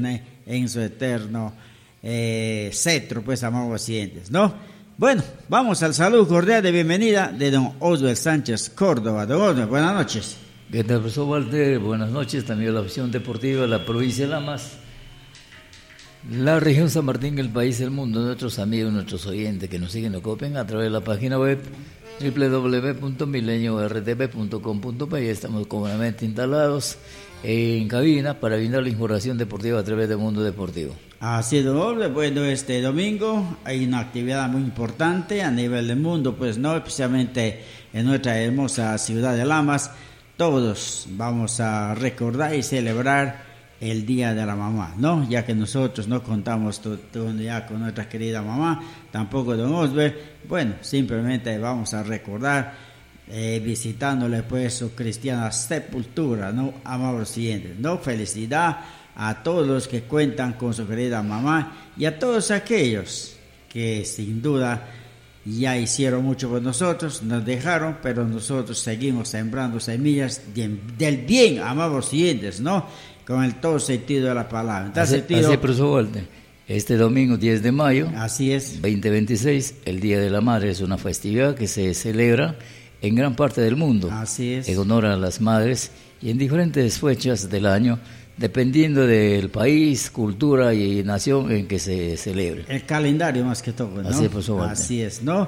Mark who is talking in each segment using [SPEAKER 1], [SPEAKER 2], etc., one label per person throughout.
[SPEAKER 1] en su eterno cetro, pues, amados oyentes, ¿no? Bueno, vamos al saludo cordial de bienvenida de don Oswald Sánchez Córdoba. Don Oswald, buenas noches.
[SPEAKER 2] ¿Qué tal, profesor Walter? Buenas noches, también a la afición deportiva de la provincia de Lamas, la región San Martín, el país, el mundo, nuestros amigos, nuestros oyentes que nos siguen o copian a través de la página web www.mileniortv.com.pe. Estamos cómodamente instalados en cabina para brindar la información deportiva a través del mundo deportivo.
[SPEAKER 1] Así es, don Oswald. Bueno, este domingo hay una actividad muy importante a nivel del mundo, pues, no, especialmente en nuestra hermosa ciudad de Lamas. Todos vamos a recordar y celebrar el Día de la Mamá, ¿no? Ya que nosotros no contamos ya con nuestra querida mamá, tampoco don Oswald. Bueno, simplemente vamos a recordar visitándole pues su cristiana sepultura, ¿no? Amables siguientes, ¿no? Felicidad a todos los que cuentan con su querida mamá y a todos aquellos que sin duda ya hicieron mucho por nosotros, nos dejaron, pero nosotros seguimos sembrando semillas del bien, amables siguientes, ¿no? Con el todo sentido de la palabra.
[SPEAKER 2] Así, profesor Walter. Este domingo 10 de mayo,
[SPEAKER 1] así es,
[SPEAKER 2] 2026, el Día de la Madre, es una festividad que se celebra en gran parte del mundo.
[SPEAKER 1] Así es.
[SPEAKER 2] En honor a las madres y en diferentes fechas del año, dependiendo del país, cultura y nación en que se celebre.
[SPEAKER 1] El calendario más que todo, ¿no?
[SPEAKER 2] Así es, profesor Walter.
[SPEAKER 1] Así es, ¿no?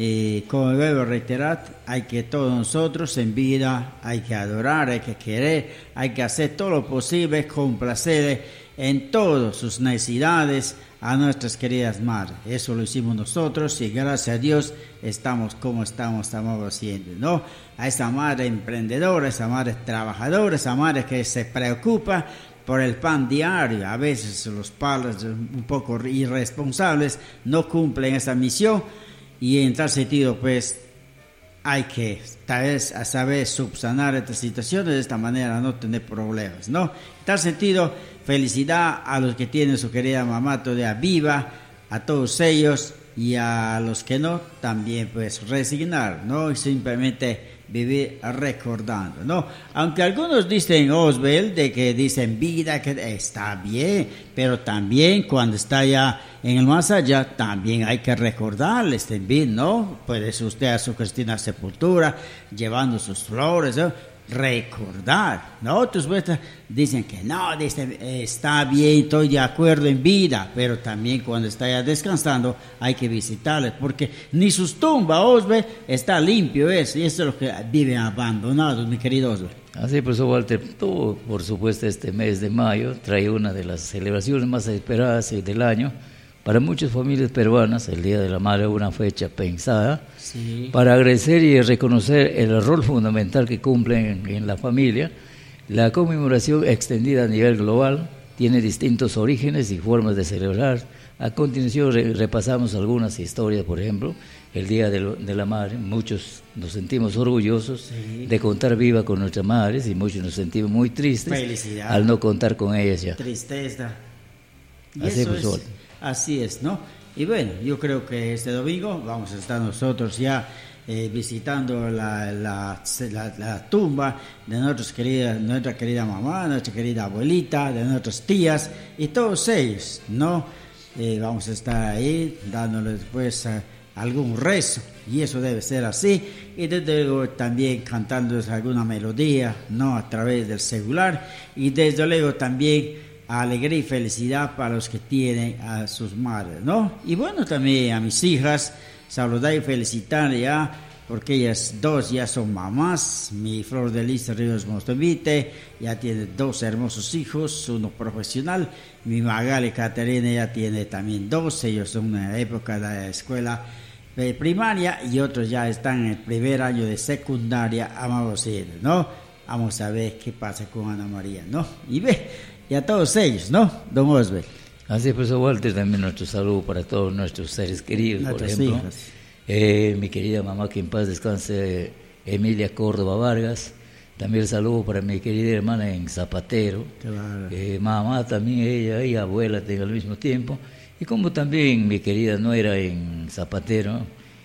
[SPEAKER 1] Y como debo reiterar, hay que todos nosotros en vida, hay que adorar, hay que querer, hay que hacer todo lo posible, complacer en todas sus necesidades a nuestras queridas madres. Eso lo hicimos nosotros y gracias a Dios estamos como estamos haciendo, ¿no? A esa madre emprendedora, esa madre trabajadora, esa madre que se preocupa por el pan diario. A veces los padres un poco irresponsables no cumplen esa misión. Y en tal sentido, pues, hay que tal vez a saber subsanar estas situaciones, de esta manera no tener problemas, ¿no? En tal sentido, felicidad a los que tienen su querida mamá todavía viva, a todos ellos, y a los que no, también pues resignar, ¿no? Y simplemente vivir recordando, ¿no? Aunque algunos dicen, Oswald, de que dicen vida, que está bien, pero también cuando está ya en el más allá, también hay que recordarles también, ¿no? Puede ser usted a su cristina sepultura, llevando sus flores, ¿no? Recordar, ¿no? Otros dicen que no, dicen, está bien, estoy de acuerdo en vida, pero también cuando está ya descansando hay que visitarles, porque ni sus tumbas, Oswald, está limpio eso, y eso es lo que viven abandonados, mi querido Oswald.
[SPEAKER 2] Así, profesor Walter, todo, por supuesto, este mes de mayo trae una de las celebraciones más esperadas del año. Para muchas familias peruanas, el Día de la Madre es una fecha pensada para agradecer y reconocer el rol fundamental que cumplen en la familia. La conmemoración extendida a nivel global tiene distintos orígenes y formas de celebrar. A continuación repasamos algunas historias, por ejemplo, el Día de la Madre. Muchos nos sentimos orgullosos de contar viva con nuestras madres y muchos nos sentimos muy tristes al no contar con ellas ya.
[SPEAKER 1] Tristeza. Y
[SPEAKER 2] así,
[SPEAKER 1] eso es, así es, ¿no? Y bueno, yo creo que este domingo vamos a estar nosotros ya visitando la tumba de nuestra querida mamá, nuestra querida abuelita, de nuestras tías y todos ellos, ¿no? Vamos a estar ahí dándoles pues algún rezo, y eso debe ser así, y desde luego también cantándoles alguna melodía, ¿no? A través del celular, y desde luego también alegría y felicidad para los que tienen a sus madres, ¿no? Y bueno, también a mis hijas, saludar y felicitar ya, porque ellas dos ya son mamás. Mi Flor de Lis Ríos Mostovite ya tiene 2 hermosos hijos, uno profesional. Mi Magali Caterina ya tiene también 2, ellos son en la época de la escuela primaria y otros ya están en el primer año de secundaria, amados hijos, ¿no? Vamos a ver qué pasa con Ana María, ¿no? Y a todos ellos, ¿no, don Oswald?
[SPEAKER 2] Así, profesor Walter, también nuestro saludo para todos nuestros seres queridos,
[SPEAKER 1] nuestros
[SPEAKER 2] por ejemplo.
[SPEAKER 1] Hijos.
[SPEAKER 2] Mi querida mamá, que en paz descanse, Emilia Córdoba Vargas. También el saludo para mi querida hermana en Zapatero.
[SPEAKER 1] Claro.
[SPEAKER 2] Mamá también, ella y abuela al mismo tiempo. Y como también mi querida nuera en Zapatero,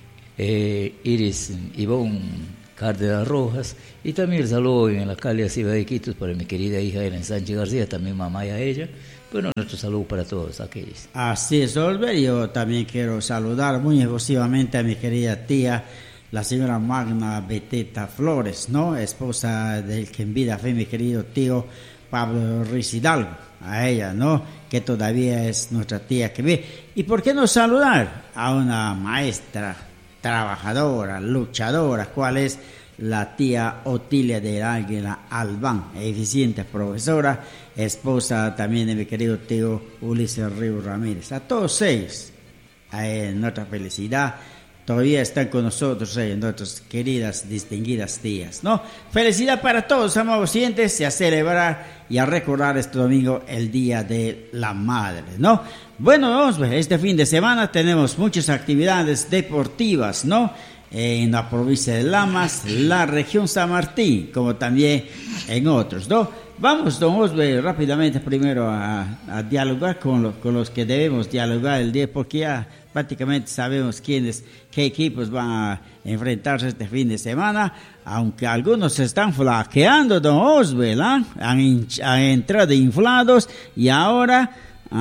[SPEAKER 2] Iris Ivonne Cárdenas Rojas. Y también el saludo en la calle Ciudad de Iquitos para mi querida hija Ellen Sánchez García, también mamá y a ella. Bueno, nuestro saludo para todos aquellos.
[SPEAKER 1] Así es, Osber. Yo también quiero saludar muy efusivamente a mi querida tía, la señora Magna Beteta Flores, ¿no? Esposa del que en vida fue mi querido tío Pablo Ruiz Hidalgo. A ella, ¿no? Que todavía es nuestra tía que vive. ¿Y por qué no saludar a una maestra, trabajadora, luchadora? ¿Cuál es? La tía Otilia de Águila Albán, eficiente profesora, esposa también de mi querido tío Ulises Ríos Ramírez. A todos ellos, nuestra felicidad. Todavía están con nosotros nuestras queridas, distinguidas tías, ¿no? Felicidad para todos, amados oyentes, y a celebrar y a recordar este domingo el Día de la Madre, ¿no? Bueno, este fin de semana tenemos muchas actividades deportivas, ¿no? En la provincia de Lamas, la región San Martín, como también en otros, ¿no? Vamos, don Osbe, rápidamente primero a dialogar con los que debemos dialogar el día, porque ya prácticamente sabemos qué equipos van a enfrentarse este fin de semana, aunque algunos se están flaqueando, don Osbe, ¿no? Han entrado inflados y ahora,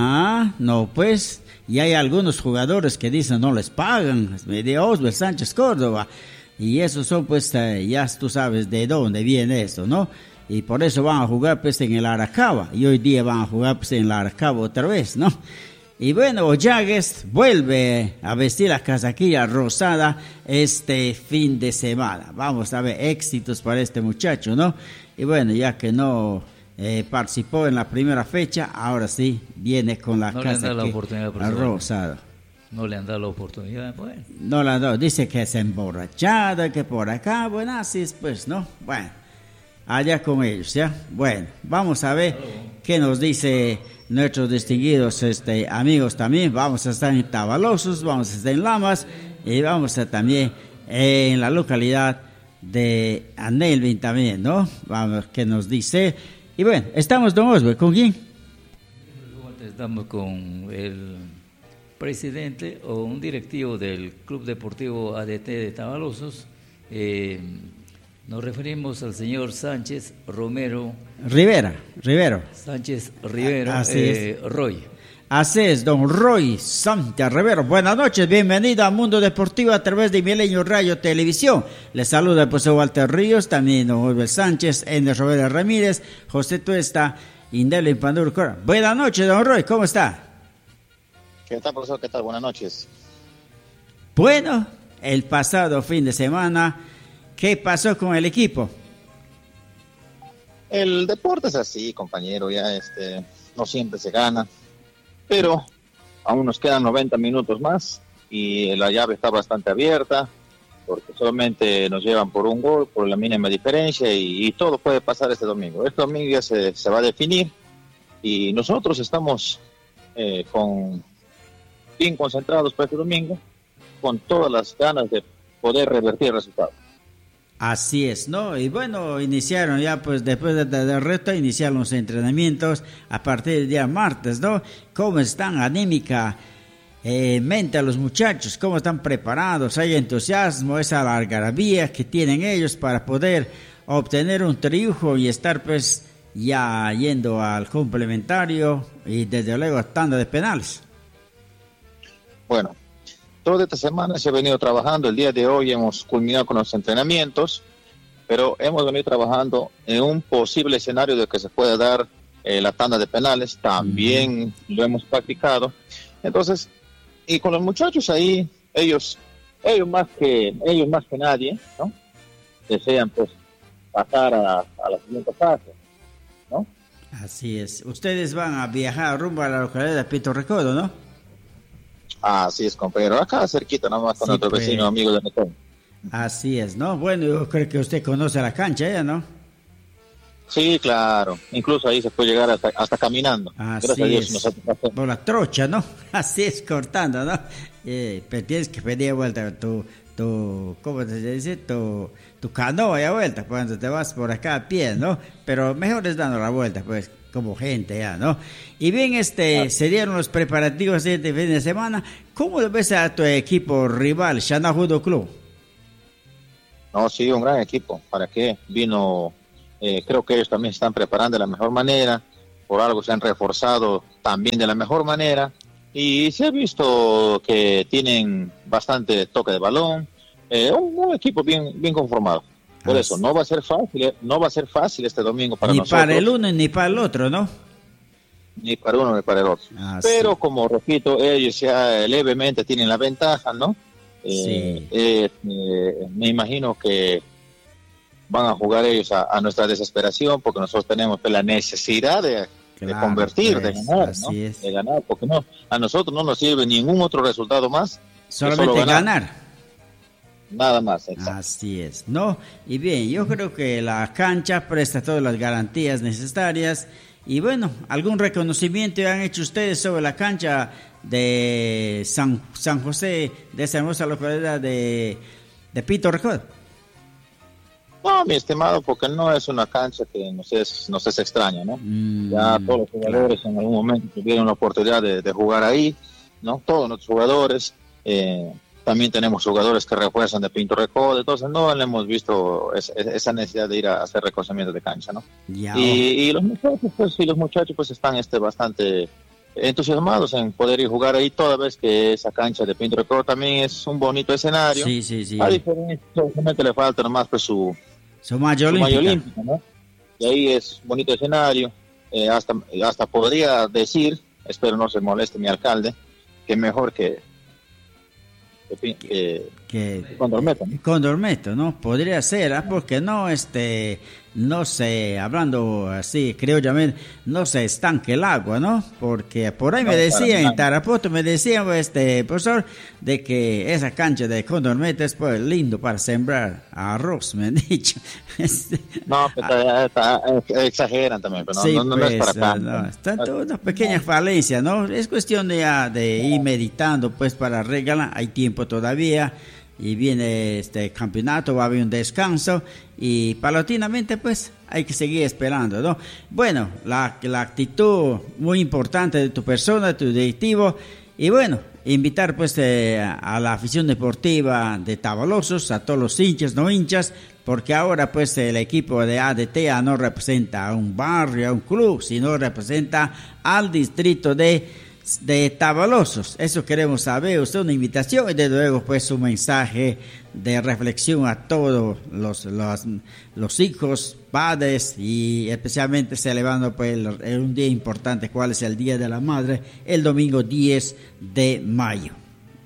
[SPEAKER 1] no, pues... Y hay algunos jugadores que dicen no les pagan, de Osber Sánchez Córdoba, y esos son pues, ya tú sabes de dónde viene eso, ¿no? Y por eso van a jugar pues en el Aracaba, y hoy día van a jugar pues en el Aracaba otra vez, ¿no? Y bueno, Ollagues vuelve a vestir la casaquilla rosada este fin de semana. Vamos a ver éxitos para este muchacho, ¿no? Y bueno, ya que no... participó en la primera fecha, ahora sí viene con la casa rosada.
[SPEAKER 2] No le han dado la oportunidad, bueno.
[SPEAKER 1] No le han dado, dice que es emborrachada, que por acá, bueno, así es pues, ¿no? Bueno, allá con ellos, ¿ya? Bueno, vamos a ver qué nos dice nuestros distinguidos amigos también. Vamos a estar en Tabalosos, vamos a estar en Lamas y vamos a estar también en la localidad de Anelvin también, ¿no? Vamos a ver qué nos dice. Y bueno, estamos, don Osber, ¿con quién?
[SPEAKER 2] Estamos con el presidente o un directivo del Club Deportivo ADT de Tabalosos. Nos referimos al señor Sánchez
[SPEAKER 1] Rivero.
[SPEAKER 2] Sánchez Rivero, Roy.
[SPEAKER 1] Así es, don Roy Sánchez Rivero. Buenas noches, bienvenido a Mundo Deportivo a través de Milenio Radio Televisión. Les saluda el profesor Walter Ríos, también don Osber Sánchez, Ender Roberto Ramírez, José Tuesta, Indel Pandur Cora. Buenas noches, don Roy, ¿cómo está?
[SPEAKER 3] ¿Qué tal, profesor? ¿Qué tal? Buenas noches.
[SPEAKER 1] Bueno, el pasado fin de semana, ¿qué pasó con el equipo?
[SPEAKER 3] El deporte es así, compañero, ya no siempre se gana. Pero aún nos quedan 90 minutos más y la llave está bastante abierta porque solamente nos llevan por un gol, por la mínima diferencia y todo puede pasar este domingo. Este domingo ya se va a definir y nosotros estamos bien concentrados para este domingo con todas las ganas de poder revertir el resultado.
[SPEAKER 1] Así es, ¿no? Y bueno, iniciaron ya, pues después del reto, iniciaron los entrenamientos a partir del día martes, ¿no? ¿Cómo están anímica mente a los muchachos? ¿Cómo están preparados? ¿Hay entusiasmo? ¿Esa algarabía que tienen ellos para poder obtener un triunfo y estar pues ya yendo al complementario y desde luego a tanda de penales?
[SPEAKER 3] Bueno, toda esta semana se ha venido trabajando. El día de hoy hemos culminado con los entrenamientos, pero hemos venido trabajando en un posible escenario de que se pueda dar la tanda de penales. También lo hemos practicado. Entonces, y con los muchachos ahí, ellos más que nadie, ¿no? Desean pues pasar a la siguiente fase, ¿no?
[SPEAKER 1] Así es. Ustedes van a viajar rumbo a la localidad de Pito Recodo, ¿no?
[SPEAKER 3] Así es, compañero. Acá cerquita, nomás con nuestro vecino amigo de Netón.
[SPEAKER 1] Así es, ¿no? Bueno, yo creo que usted conoce la cancha ya, ¿no?
[SPEAKER 3] Sí, claro. Incluso ahí se puede llegar hasta caminando.
[SPEAKER 1] Así
[SPEAKER 3] gracias a Dios.
[SPEAKER 1] Es. Por la trocha, ¿no? Así es, cortando, ¿no? Pero tienes que pedir de vuelta tu ¿cómo se dice? Tu canoa de vuelta cuando te vas por acá a pie, ¿no? Pero mejor es dando la vuelta, pues, como gente ya, ¿no? Y bien, se dieron los preparativos de este fin de semana. ¿Cómo ves a tu equipo rival, Shana Judo Club?
[SPEAKER 3] No, sí, un gran equipo. ¿Para qué? Creo que ellos también están preparando de la mejor manera. por algo se han reforzado también de la mejor manera y se ha visto que tienen bastante toque de balón, un equipo bien conformado. Por eso no va a ser fácil este domingo para nosotros.
[SPEAKER 1] Ni para el uno ni para el otro, ¿no?
[SPEAKER 3] Ni para uno ni para el otro. Pero como repito, ellos ya levemente tienen la ventaja, ¿no? Me imagino que van a jugar ellos a nuestra desesperación, porque nosotros tenemos la necesidad de convertir, pues, de ganar, ¿no? De ganar, porque no, a nosotros no nos sirve ningún otro resultado más.
[SPEAKER 1] Solamente ganar.
[SPEAKER 3] Nada más, exacto.
[SPEAKER 1] Así es, ¿no? Y bien, yo creo que la cancha presta todas las garantías necesarias. Y bueno, ¿algún reconocimiento han hecho ustedes sobre la cancha de San José, de esa hermosa localidad de Pinto Recodo?
[SPEAKER 3] No, mi estimado, porque no es una cancha que nos es extraña, ¿no? Ya todos los jugadores en algún momento tuvieron la oportunidad de jugar ahí, ¿no? Todos nuestros jugadores, también tenemos jugadores que refuerzan de Pinto Recodo, entonces no le hemos visto esa necesidad de ir a hacer reconocimiento de cancha, ¿no? Y los muchachos pues están bastante entusiasmados en poder ir a jugar ahí, toda vez que esa cancha de Pinto Recodo también es un bonito escenario.
[SPEAKER 1] Sí.
[SPEAKER 3] A diferencia, solamente le falta nomás pues su
[SPEAKER 1] malla olímpica,
[SPEAKER 3] ¿no? Y ahí es un bonito escenario, hasta podría decir, espero no se moleste mi alcalde, que mejor que Condormeto, ¿no?
[SPEAKER 1] Condormeto, ¿no? Podría ser, porque no se, hablando así, criollamente, no se estanque el agua, ¿no? Porque por ahí me decían, en Tarapoto me decían, profesor, de que esa cancha de Condormeto es pues lindo para sembrar arroz, me han dicho.
[SPEAKER 3] No, exageran también, pero
[SPEAKER 1] sí,
[SPEAKER 3] no es para tanto.
[SPEAKER 1] No, están todas unas pequeñas falencias, ¿no? Es cuestión de ir meditando, pues, para regalar, hay tiempo todavía. Y viene este campeonato, va a haber un descanso y paulatinamente pues hay que seguir esperando, ¿no? Bueno, la actitud muy importante de tu persona, de tu directivo, y bueno, invitar pues a la afición deportiva de Tavalosos, a todos los hinchas, no hinchas, porque ahora pues el equipo de ADT no representa a un barrio, a un club, sino representa al distrito de Tavalosos. Eso queremos saber. Usted una invitación y desde luego pues un mensaje de reflexión a todos los hijos, padres y especialmente celebrando pues un día importante, cuál es el Día de la Madre, el domingo 10 de mayo.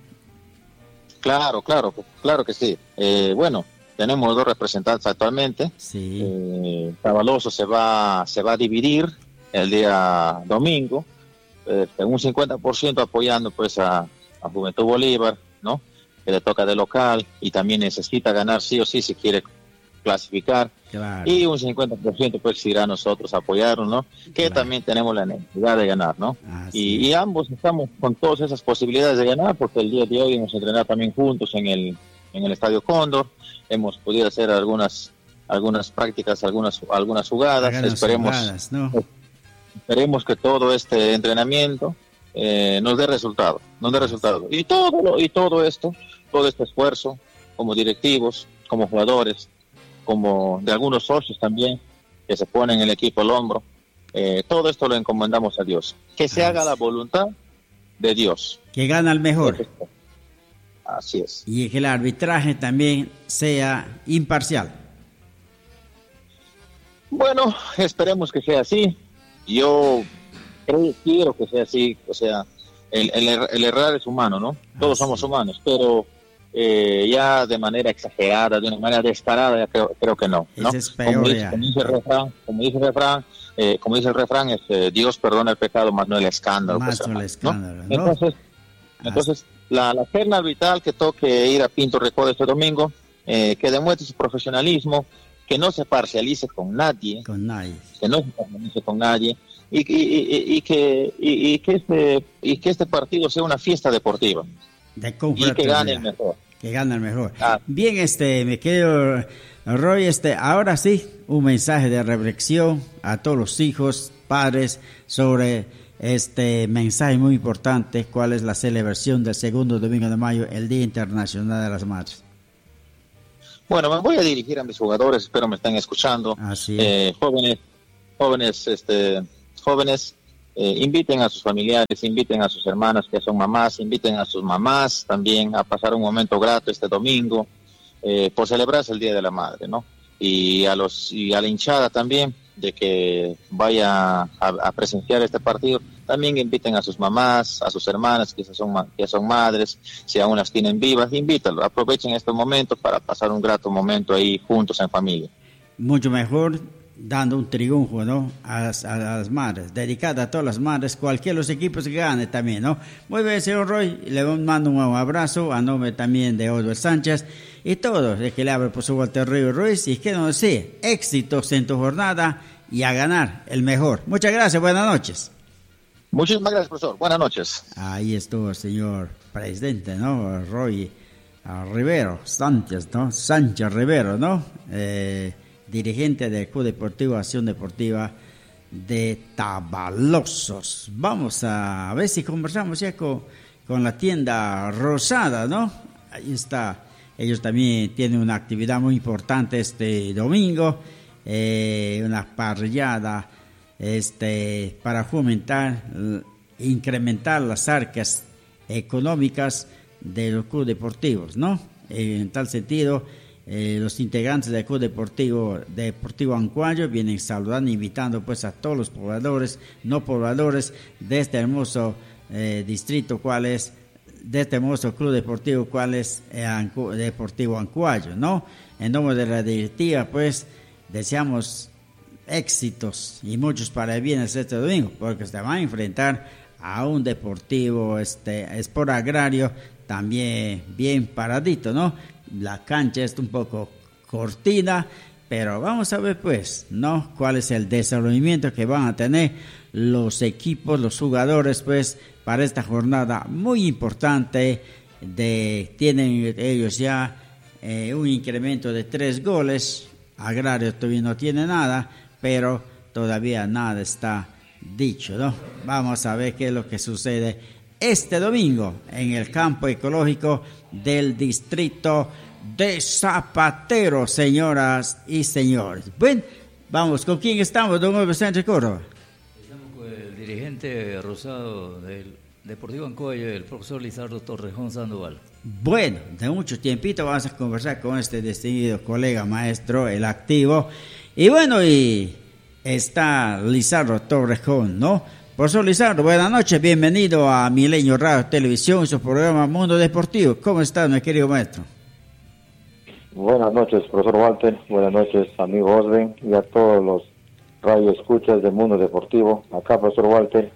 [SPEAKER 3] Claro que sí. Bueno, tenemos 2 representantes actualmente.
[SPEAKER 1] Sí.
[SPEAKER 3] Tavalosos se va a dividir el día domingo. Un 50% apoyando pues a Juventud Bolívar, ¿no? Que le toca de local y también necesita ganar sí o sí si quiere clasificar.
[SPEAKER 1] Claro.
[SPEAKER 3] Y un 50% pues irá a nosotros a apoyarnos, ¿no? Que claro, también tenemos la necesidad de ganar, ¿no? Y ambos estamos con todas esas posibilidades de ganar, porque el día de hoy hemos entrenado también juntos en el Estadio Cóndor, hemos podido hacer algunas prácticas, algunas jugadas, Esperemos que todo este entrenamiento nos dé resultado. Y todo este esfuerzo, como directivos, como jugadores, como de algunos socios también, que se ponen el equipo al hombro, todo esto lo encomendamos a Dios. Que se haga la voluntad de Dios.
[SPEAKER 1] Que gana el mejor.
[SPEAKER 3] Así es.
[SPEAKER 1] Y que el arbitraje también sea imparcial.
[SPEAKER 3] Bueno, esperemos que sea así. Yo quiero que sea así, o sea, el errar es humano, ¿no? Todos somos humanos, pero ya de manera exagerada, de una manera descarada, ya creo que no.
[SPEAKER 1] Es peor,
[SPEAKER 3] como dice el refrán, Dios perdona el pecado, más no el escándalo.
[SPEAKER 1] ¿no?
[SPEAKER 3] Entonces, la terna arbitral que toque ir a Pinto Recodo este domingo, que demuestre su profesionalismo, que no se parcialice con nadie, y que este partido sea una fiesta deportiva y que gane el mejor.
[SPEAKER 1] Bien, me quedo Roy, ahora sí un mensaje de reflexión a todos los hijos, padres, sobre este mensaje muy importante, cuál es la celebración del segundo domingo de mayo, el Día Internacional de las Madres.
[SPEAKER 3] Bueno, me voy a dirigir a mis jugadores, espero me estén escuchando.
[SPEAKER 1] Así es.
[SPEAKER 3] Jóvenes jóvenes inviten a sus familiares, inviten a sus hermanas que son mamás, inviten a sus mamás también a pasar un momento grato este domingo por celebrarse el Día de la Madre, ¿no? Y a la hinchada también de que vaya a presenciar este partido, también inviten a sus mamás, a sus hermanas que son madres, si aún las tienen vivas, invítalos, aprovechen estos momentos para pasar un grato momento ahí juntos en familia.
[SPEAKER 1] Mucho mejor dando un triunfo, ¿no? A las madres, dedicada a todas las madres, cualquiera de los equipos que gane también, ¿no? Muy bien, señor Roy, le mando un abrazo a nombre también de Oswald Sánchez y todos, el que le abre por su Walter Río Ruiz, y que nos decía, éxitos en tu jornada y a ganar el mejor. Muchas gracias, buenas noches.
[SPEAKER 3] Muchísimas gracias, profesor, buenas noches.
[SPEAKER 1] Ahí estuvo el señor presidente, ¿no? Roy Rivero, Sánchez, ¿no? Sánchez Rivero, ¿no? Dirigente del Club Deportivo Acción Deportiva de Tabalosos. Vamos a ver si conversamos ya con la tienda Rosada, ¿no? Ahí está. Ellos también tienen una actividad muy importante este domingo, una parrillada para fomentar, incrementar las arcas económicas de los clubes deportivos, ¿no? En tal sentido, los integrantes del Club Deportivo Ancuayo vienen saludando, invitando pues a todos los pobladores, no pobladores de este hermoso distrito, de este hermoso Club Deportivo, cuál es Deportivo Ancuayo, ¿no? En nombre de la directiva, pues, deseamos éxitos y muchos parabienes este domingo, porque se van a enfrentar a un Deportivo Sport Agrario también bien paradito, ¿no? La cancha es un poco cortina, pero vamos a ver pues, ¿no? Cuál es el desarrollamiento que van a tener los equipos, los jugadores, pues, para esta jornada muy importante. Tienen ellos ya un incremento de 3 goles. Agrario todavía no tiene nada, pero todavía nada está dicho, ¿no? Vamos a ver qué es lo que sucede este domingo en el campo ecológico del distrito de Zapatero, señoras y señores. Bueno, vamos, ¿con quién estamos, don Oswald Sánchez Córdoba?
[SPEAKER 2] Estamos con el dirigente rosado del Deportivo Ancuayo, el profesor Lizardo Torrejón Sandoval.
[SPEAKER 1] Bueno, de mucho tiempito vamos a conversar con este distinguido colega maestro, el activo. Y bueno, y está Lizardo Torrejón, ¿no? Profesor Lizardo, buenas noches, bienvenido a Milenio Radio Televisión y su programa Mundo Deportivo. ¿Cómo está, mi querido maestro?
[SPEAKER 4] Buenas noches, profesor Walter, buenas noches, amigo Osben, y a todos los radioescuchas del Mundo Deportivo. Acá, profesor Walter,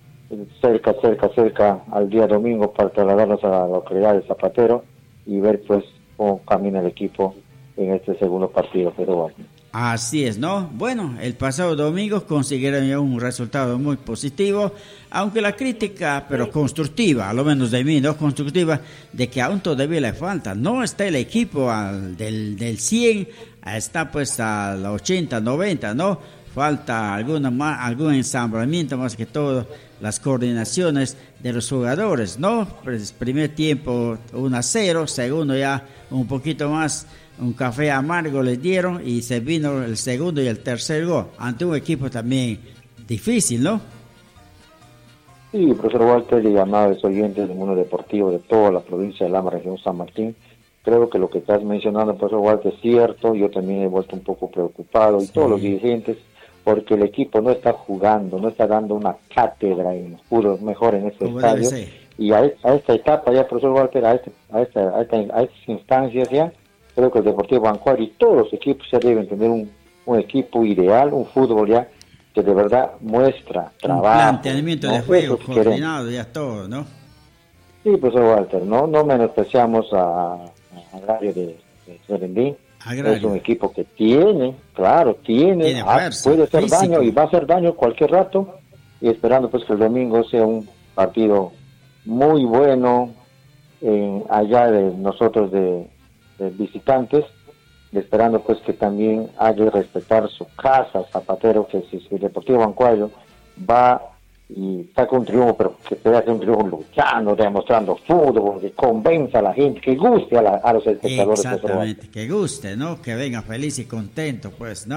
[SPEAKER 4] cerca al día domingo para trasladarnos a la localidad de Zapatero y ver pues cómo camina el equipo en este segundo partido, pero bueno.
[SPEAKER 1] Así es, ¿no? Bueno, el pasado domingo consiguieron ya un resultado muy positivo, aunque la crítica, pero constructiva, a lo menos de mí, ¿no? Constructiva, de que aún todavía le falta. No está el equipo del 100, está pues al 80, 90, ¿no? Falta algún ensamblamiento, más que todo las coordinaciones de los jugadores, ¿no? Pues, primer tiempo 1-0, segundo ya un poquito más, un café amargo les dieron y se vino el segundo y el tercer gol ante un equipo también difícil, ¿no?
[SPEAKER 4] Sí, profesor Walter y amables oyentes del Mundo Deportivo de toda la provincia de la región San Martín, creo que lo que estás mencionando, profesor Walter, es cierto. Yo también he vuelto un poco preocupado, y todos los dirigentes, porque el equipo no está jugando, no está dando una cátedra en fútbol mejor en este estadio, y a esta etapa ya, profesor Walter, a estas instancias ya, creo que el Deportivo Ancuayo y todos los equipos ya deben tener un equipo ideal, un fútbol ya que de verdad muestra trabajo.
[SPEAKER 1] Un planteamiento de juego coordinado, ya todo, ¿no?
[SPEAKER 4] Sí, profesor Walter, no menospreciamos a Agrario de Serendín. Es un equipo que tiene fuerza, puede hacer físico, daño y va a hacer daño cualquier rato, y esperando pues que el domingo sea un partido muy bueno allá de nosotros de visitantes, esperando pues que también haya que respetar su casa, Zapatero, que si el Deportivo Ancuayo va y saca un triunfo, pero que sea un triunfo luchando, demostrando fútbol, que convenza a la gente, que guste a los espectadores.
[SPEAKER 1] Exactamente, que guste, ¿no? Que venga feliz y contento, pues, ¿no?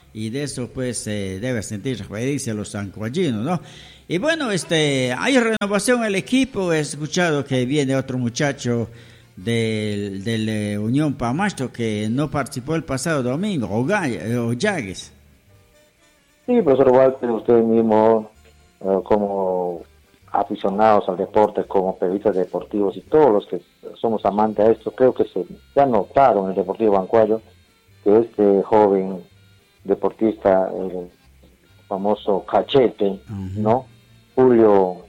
[SPEAKER 1] y de eso pues debe sentir feliz a los sancoallinos, ¿no? Y bueno, hay renovación en el equipo. He escuchado que viene otro muchacho del Unión Pamasto que no participó el pasado domingo, Ollagues.
[SPEAKER 4] Sí, profesor Walter, usted mismo, como aficionados al deporte, como periodistas deportivos y todos los que somos amantes a esto, creo que se ha notado en el Deportivo Bancuayo que este joven deportista, el famoso Cachete, ¿no? Julio,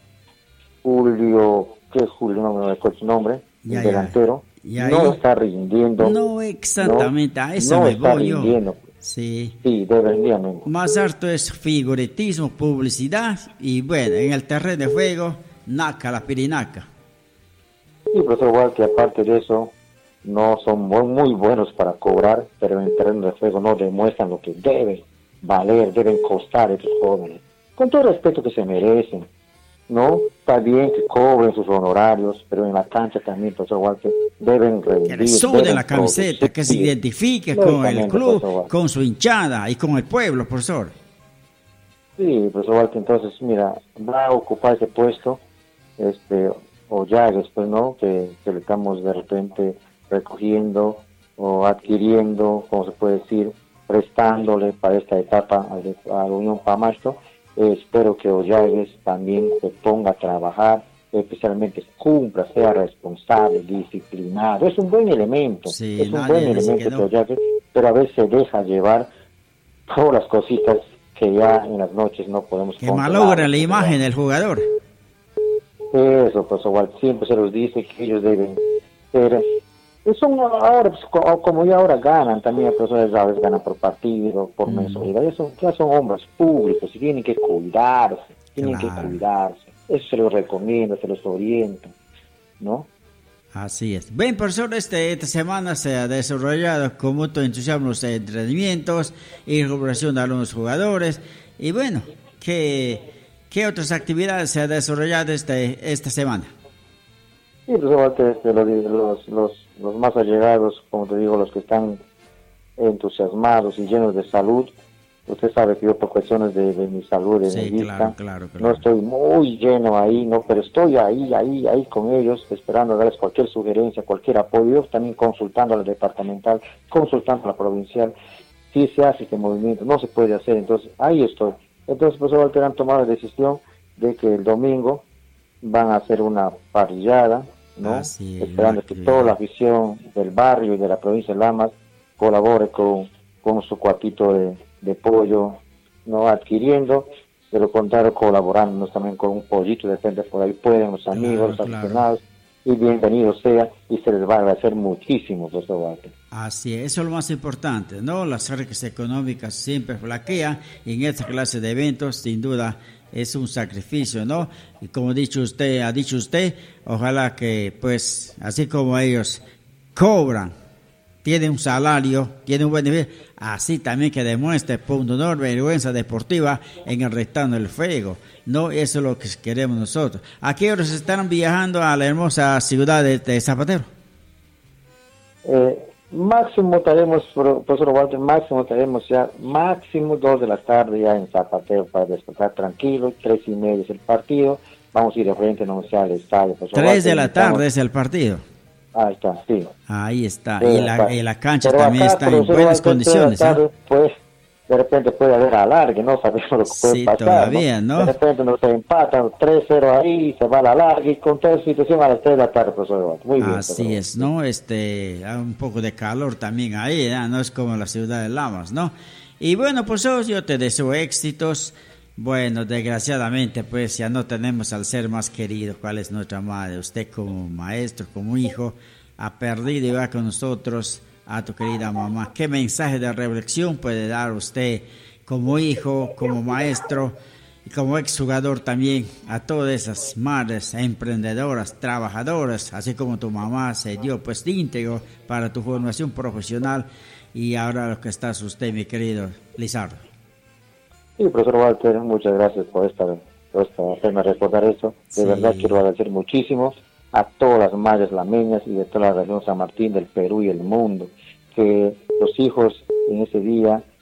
[SPEAKER 4] no me recuerdo su nombre, el delantero, no está rindiendo.
[SPEAKER 1] No exactamente, a eso
[SPEAKER 4] no
[SPEAKER 1] me
[SPEAKER 4] está
[SPEAKER 1] voy
[SPEAKER 4] rindiendo.
[SPEAKER 1] yo. Sí,
[SPEAKER 4] definitivamente.
[SPEAKER 1] Más harto es figuritismo, publicidad y bueno, en el terreno de juego, naca la pirinaca.
[SPEAKER 4] Sí, profesor Walter, aparte de eso, no son muy buenos para cobrar, pero en el terreno de juego no demuestran lo que deben valer, deben costar estos jóvenes. Con todo el respeto que se merecen, ¿no? Está bien que cobren sus honorarios, pero en la cancha también, profesor Walter, deben rendir.
[SPEAKER 1] Que le sude la camiseta, que se identifique con el club, con su hinchada y con el pueblo, profesor.
[SPEAKER 4] Sí, profesor Walter, entonces, mira, va a ocupar ese puesto, Ollagues, pues, ¿no? Que le estamos de repente recogiendo o adquiriendo, como se puede decir, prestándole para esta etapa a la Unión Pamasto. Espero que Ollagues también se ponga a trabajar, especialmente cumpla, sea responsable, disciplinado. Es un buen elemento,
[SPEAKER 1] sí,
[SPEAKER 4] es un buen elemento que Ollagues, pero a veces se deja llevar todas las cositas que ya en las noches no podemos
[SPEAKER 1] que malogra la imagen del jugador.
[SPEAKER 4] Eso, pues igual siempre se los dice que ellos deben ser. Son ahora, pues, como ya ahora ganan, también personas a veces ganan por partido, por mensualidad, ya son hombres públicos y tienen que cuidarse, Eso se los recomienda, se los orienta, ¿no?
[SPEAKER 1] Así es. Bien, profesor, esta semana se ha desarrollado con mucho entusiasmo los entrenamientos y recuperación de algunos jugadores. Y bueno, ¿qué otras actividades se ha desarrollado esta semana?
[SPEAKER 4] Sí, pues los más allegados, como te digo, los que están entusiasmados y llenos de salud. Usted sabe que yo por cuestiones de mi salud, de mi vista,
[SPEAKER 1] claro.
[SPEAKER 4] No estoy muy lleno ahí, ¿no? Pero estoy ahí con ellos, esperando darles cualquier sugerencia, cualquier apoyo, también consultando a la departamental, consultando a la provincial, si se hace este movimiento, no se puede hacer, entonces ahí estoy. Entonces, pues Walter, han tomado la decisión de que el domingo van a hacer una parrillada, ¿no? Esperando que toda la afición del barrio y de la provincia de Lamas colabore con su cuartito de pollo, no adquiriendo, de lo contrario colaborándonos también con un pollito de repente por ahí pueden los amigos, los aficionados, y bienvenido sea, y se les va a agradecer muchísimo, profesor Walter.
[SPEAKER 1] Así es, eso es lo más importante, ¿no? Las cargas económicas siempre flaquean y en esta clase de eventos, sin duda, es un sacrificio, ¿no? Y como ha dicho usted, ojalá que, pues, así como ellos cobran, tienen un salario, tienen un buen nivel, así también que demuestre punto honor, vergüenza deportiva en el restante del fuego, ¿no? Eso es lo que queremos nosotros. ¿A qué horas están viajando a la hermosa ciudad de Zapatero?
[SPEAKER 4] Máximo estaremos, profesor Walter, máximo 2 de la tarde ya en Zapatero para despertar tranquilo, 3:30 es el partido, vamos a ir de frente, no sea al estadio.
[SPEAKER 1] 3 de la tarde es el partido.
[SPEAKER 4] Ahí está, sí.
[SPEAKER 1] Ahí está, y la cancha también está en buenas condiciones.
[SPEAKER 4] Pues de repente puede haber alargue, no sabemos lo que puede pasar.
[SPEAKER 1] Todavía, ¿no?
[SPEAKER 4] De repente nos empatan 3-0 ahí, se va a la alargue y con toda esa situación a las 3 de la tarde, profesor. Muy bien.
[SPEAKER 1] Así es, ¿no? Hay un poco de calor también ahí, ¿no? No es como la ciudad de Lamas, ¿no? Y bueno, pues yo te deseo éxitos. Bueno, desgraciadamente, pues ya no tenemos al ser más querido, cuál es nuestra madre. Usted como maestro, como hijo, ha perdido y va con nosotros a tu querida mamá. ¿Qué mensaje de reflexión puede dar usted como hijo, como maestro y como exjugador también a todas esas madres emprendedoras, trabajadoras, así como tu mamá se dio pues íntegro para tu formación profesional y ahora lo que estás usted, mi querido Lizardo?
[SPEAKER 4] Sí, profesor Walter, muchas gracias por hacerme recordar eso. De verdad quiero agradecer muchísimo a todas las madres lameñas y de toda la región San Martín, del Perú y el mundo, que los hijos en ese día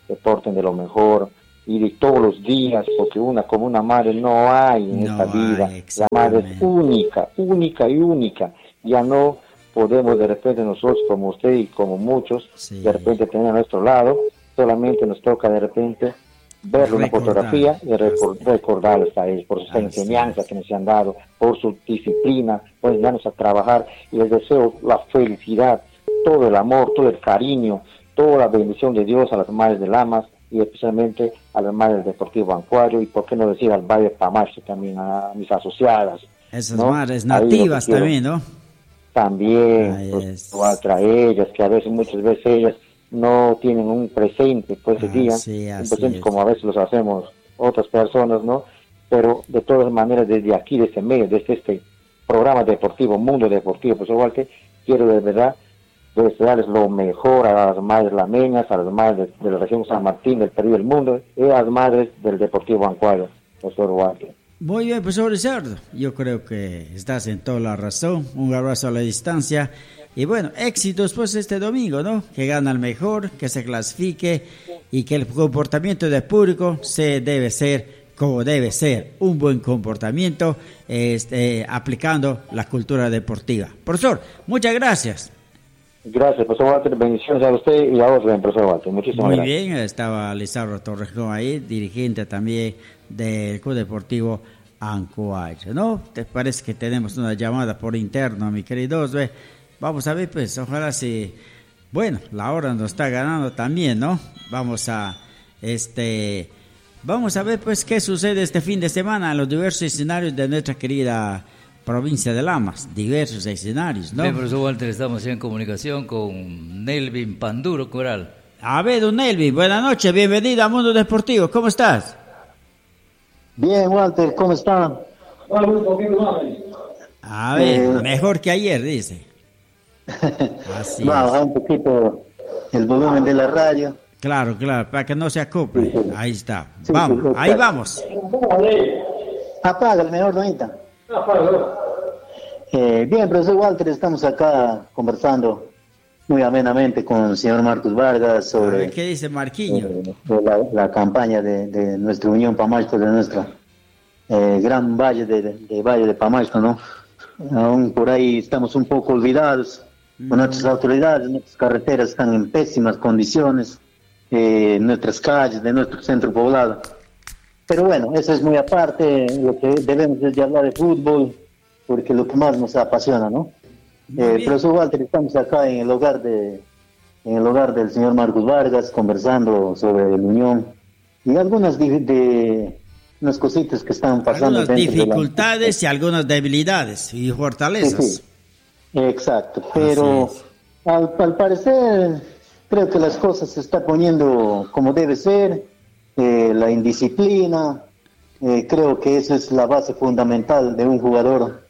[SPEAKER 4] se porten de lo mejor y de todos los días, porque como una madre no hay en esta vida. La madre es única, única y única. Ya no podemos de repente nosotros, como usted y como muchos, de repente tener a nuestro lado, solamente nos toca de repente ver una fotografía y recordarles a ellos por sus enseñanzas que nos han dado, por su disciplina, por enseñarnos a trabajar, y les deseo la felicidad, todo el amor, todo el cariño, toda la bendición de Dios a las madres de Lamas y especialmente a las madres del Deportivo Ancuario, y por qué no decir al Valle de Pamacho también, a mis asociadas.
[SPEAKER 1] Esas madres nativas también, ¿no?
[SPEAKER 4] También, pues, a ellas, que a veces, muchas veces ellas no tienen un presente pues ese día, entonces como a veces los hacemos otras personas, ¿no? Pero de todas maneras desde aquí, desde medio, desde este programa deportivo, Mundo Deportivo, pues igual que quiero de verdad desearles lo mejor a las madres lameñas, a las madres de la región San Martín, del Perú y del mundo, y a las madres del Deportivo Ancuario, profesor Walter.
[SPEAKER 1] Muy bien, profesor Lizardo, yo creo que estás en toda la razón, un abrazo a la distancia. Y bueno, éxitos pues este domingo, ¿no? Que gana el mejor, que se clasifique y que el comportamiento del público se debe ser como debe ser, un buen comportamiento aplicando la cultura deportiva. Profesor, muchas gracias.
[SPEAKER 4] Gracias, profesor Walter, bendiciones a usted y a vos, profesor Walter, muchísimas gracias.
[SPEAKER 1] Muy bien, estaba Lizardo Torrejón ahí, dirigente también del Club Deportivo Ancuayo, ¿no? ¿Te parece que tenemos una llamada por interno, mi querido Osve? Vamos a ver, pues, ojalá si... Bueno, la hora nos está ganando también, ¿no? Vamos a ver, pues, qué sucede este fin de semana en los diversos escenarios de nuestra querida provincia de Lamas. Diversos escenarios, ¿no?
[SPEAKER 2] Bien, profesor Walter, estamos en comunicación con Nelvin Panduro Coral.
[SPEAKER 1] A ver, don Nelvin, buenas noches, bienvenido a Mundo Deportivo. ¿Cómo estás?
[SPEAKER 5] Bien, Walter, ¿cómo está?
[SPEAKER 1] A ver, mejor que ayer, dice. Así
[SPEAKER 5] baja un poquito el volumen de la radio.
[SPEAKER 1] Claro, para que no se acople. Sí. Ahí está. Sí, vamos, sí, ahí vamos.
[SPEAKER 5] Apaga el mejor, Donita. Bien, profesor Walter, estamos acá conversando muy amenamente con el señor Marcos Vargas sobre...
[SPEAKER 1] ¿Qué dice Marquinho?
[SPEAKER 5] La campaña de nuestra Unión Pamacho, de nuestra gran valle de Valle de Pamacho, ¿no? Aún por ahí estamos un poco olvidados. Con nuestras autoridades, nuestras carreteras están en pésimas condiciones, nuestras calles, de nuestro centro poblado. Pero bueno, eso es muy aparte, lo que debemos es de hablar de fútbol, porque lo que más nos apasiona, ¿no? Profesor Walter, estamos acá en el hogar del señor Marcos Vargas, conversando sobre el Unión, y algunas unas cositas que están pasando.
[SPEAKER 1] Algunas dificultades y algunas debilidades y fortalezas.
[SPEAKER 5] Sí. Exacto, pero al parecer creo que las cosas se están poniendo como debe ser, la indisciplina, creo que esa es la base fundamental de un jugador,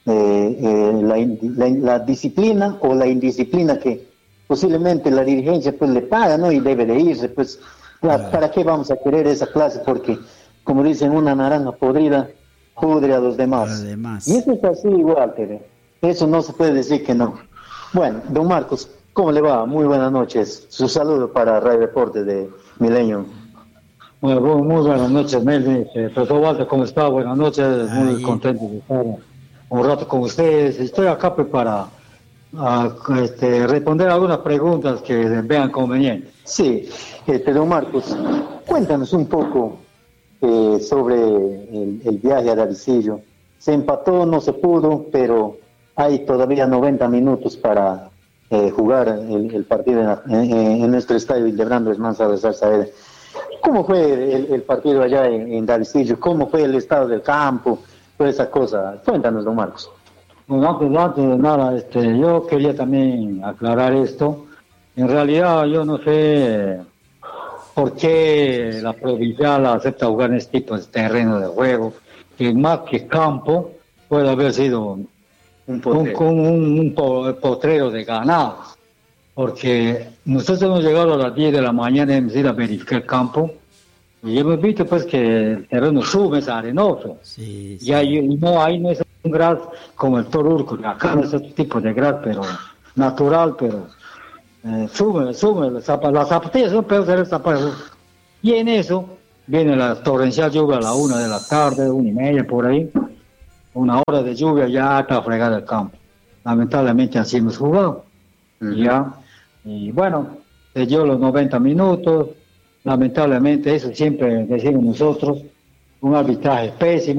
[SPEAKER 5] la disciplina o la indisciplina que posiblemente la dirigencia pues le paga, ¿no? Y debe de irse, pues ¿para qué vamos a querer esa clase? Porque como dicen, una naranja podrida pudre a los demás. Y eso es así, Walter. Eso no se puede decir que no. Bueno, don Marcos, ¿cómo le va? Muy buenas noches. Su saludo para Radio Deporte de Milenio.
[SPEAKER 6] Bueno, muy buenas noches, Melvin. Profesor Walter, ¿cómo está? Buenas noches. Muy contento de estar un rato con ustedes. Estoy acá pues, para responder algunas preguntas que vean convenientes.
[SPEAKER 5] Sí, don Marcos, cuéntanos un poco sobre el viaje a Davicillo. Se empató, no se pudo, pero hay todavía 90 minutos para jugar el partido en nuestro estadio Hildebrando Esmanza de Salsaeda. ¿Cómo fue el partido allá en Davicillo? ¿Cómo fue el estado del campo? Toda esa cosa. Cuéntanos, don Marcos.
[SPEAKER 6] Bueno, antes de nada, yo quería también aclarar esto. En realidad, yo no sé por qué la provincial acepta jugar en este tipo de terreno de juego, que más que campo puede haber sido un potrero de ganados, porque nosotros hemos llegado a las 10 de la mañana y hemos ido a verificar el campo y hemos visto pues que el terreno sube, es arenoso, sí. Y ahí no es un gras como el Torurco, acá no es otro tipo de gras, pero natural, pero sube, las zapatillas son peores de Y en eso viene la torrencial lluvia a la 1 de la tarde, 1:30 por ahí. 1 hora de lluvia ya está fregada el campo. Lamentablemente así hemos jugado. Ya. Y bueno, se dio los 90 minutos. Lamentablemente eso siempre decimos nosotros. Un arbitraje pésimo.